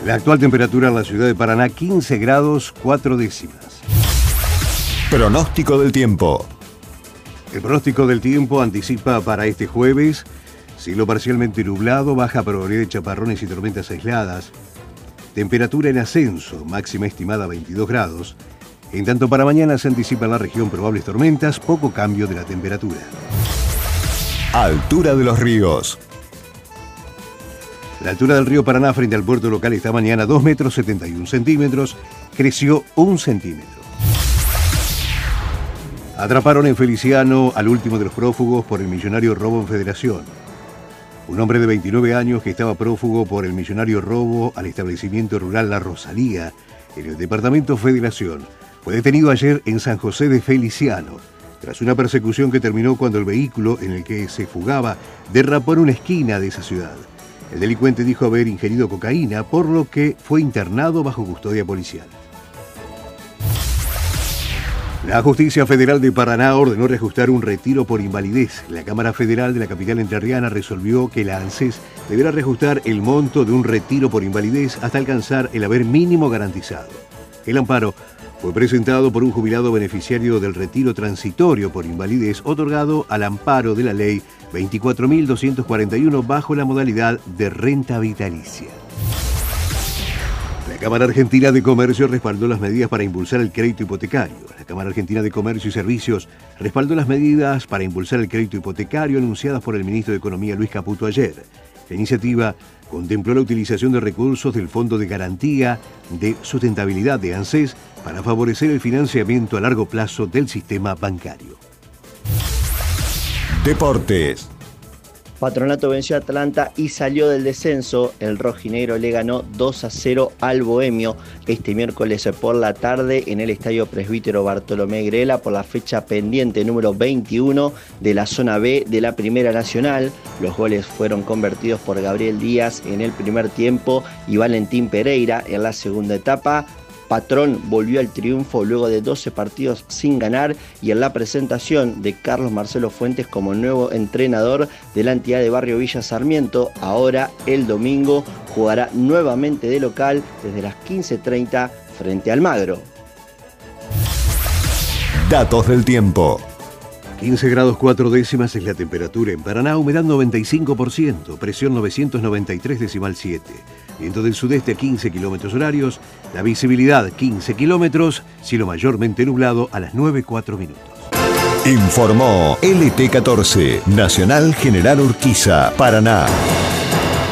La actual temperatura en la ciudad de Paraná, 15 grados 4 décimas. Pronóstico del tiempo. El pronóstico del tiempo anticipa para este jueves cielo parcialmente nublado, baja probabilidad de chaparrones y tormentas aisladas. Temperatura en ascenso, máxima estimada 22 grados. En tanto para mañana se anticipa en la región probables tormentas, poco cambio de la temperatura. Altura de los ríos. La altura del río Paraná frente al puerto local esta mañana 2,71 metros, creció 1 centímetro. Atraparon en Feliciano al último de los prófugos por el millonario robo en Federación. Un hombre de 29 años que estaba prófugo por el millonario robo al establecimiento rural La Rosalía, en el departamento Federación, fue detenido ayer en San José de Feliciano, tras una persecución que terminó cuando el vehículo en el que se fugaba derrapó en una esquina de esa ciudad. El delincuente dijo haber ingerido cocaína, por lo que fue internado bajo custodia policial. La Justicia Federal de Paraná ordenó reajustar un retiro por invalidez. La Cámara Federal de la capital entrerriana resolvió que la ANSES deberá reajustar el monto de un retiro por invalidez hasta alcanzar el haber mínimo garantizado. El amparo fue presentado por un jubilado beneficiario del retiro transitorio por invalidez otorgado al amparo de la ley 24.241 bajo la modalidad de renta vitalicia. La Cámara Argentina de Comercio respaldó las medidas para impulsar el crédito hipotecario. La Cámara Argentina de Comercio y Servicios respaldó las medidas para impulsar el crédito hipotecario anunciadas por el ministro de Economía Luis Caputo ayer. La iniciativa contempló la utilización de recursos del Fondo de Garantía de Sustentabilidad de ANSES para favorecer el financiamiento a largo plazo del sistema bancario. Deportes. Patronato venció a Atlanta y salió del descenso. El rojinegro le ganó 2-0 al Bohemio este miércoles por la tarde en el Estadio Presbítero Bartolomé Grela por la fecha pendiente número 21 de la zona B de la Primera Nacional. Los goles fueron convertidos por Gabriel Díaz en el primer tiempo y Valentín Pereira en la segunda etapa. Patrón volvió al triunfo luego de 12 partidos sin ganar y en la presentación de Carlos Marcelo Fuentes como nuevo entrenador de la entidad de Barrio Villa Sarmiento. Ahora el domingo jugará nuevamente de local desde las 15:30 frente a Almagro. Datos del tiempo. 15 grados 4 décimas es la temperatura en Paraná, humedad 95%, presión 993,7. Viento del sudeste a 15 kilómetros horarios, la visibilidad 15 kilómetros, cielo mayormente nublado a las 9:04 minutos. Informó LT14, Nacional General Urquiza, Paraná.